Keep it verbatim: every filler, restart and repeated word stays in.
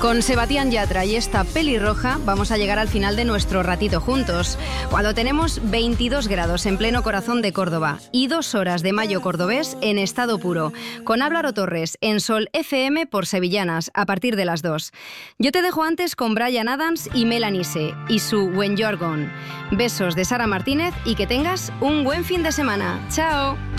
Con Sebastián Yatra y esta pelirroja vamos a llegar al final de nuestro ratito juntos, cuando tenemos veintidós grados en pleno corazón de Córdoba y dos horas de mayo cordobés en estado puro, con Álvaro Torres en Sol F M por Sevillanas a partir de las dos. Yo te dejo antes con Bryan Adams y Melanie C y su When You're Gone. Besos de Sara Martínez y que tengas un buen fin de semana. ¡Chao!